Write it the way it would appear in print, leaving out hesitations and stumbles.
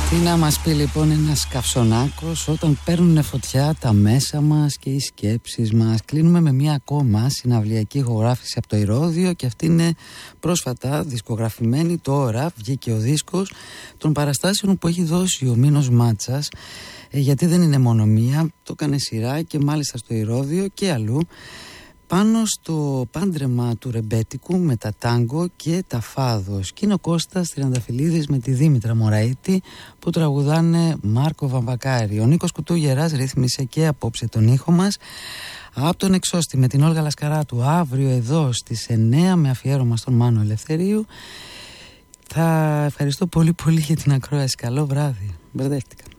Τι να μας πει λοιπόν ένας καυσονάκος όταν παίρνουν φωτιά τα μέσα μας και οι σκέψεις μας? Κλείνουμε με μία ακόμα συναυλιακή ηχογράφηση από το Ηρώδειο και αυτή είναι πρόσφατα δισκογραφημένη. Τώρα βγήκε ο δίσκος των παραστάσεων που έχει δώσει ο Μίνος Μάτσας, γιατί δεν είναι μόνο μία, το έκανε σειρά και μάλιστα στο Ηρώδειο και αλλού, πάνω στο πάντρεμα του ρεμπέτικου με τα τάγκο και τα φάδος. Και είναι ο Κώστας Τριανταφυλλίδης με τη Δήμητρα Μωραήτη που τραγουδάνε Μάρκο Βαμβακάρη. Ο Νίκος Κουτούγερας ρύθμισε και απόψε τον ήχο μας. Από τον Εξώστη με την Όλγα Λασκαράτου αύριο εδώ στις 9 με αφιέρωμα στον Μάνο Ελευθερίου. Θα ευχαριστώ πολύ πολύ για την ακρόαση. Καλό βράδυ. Μπερδεύτηκα.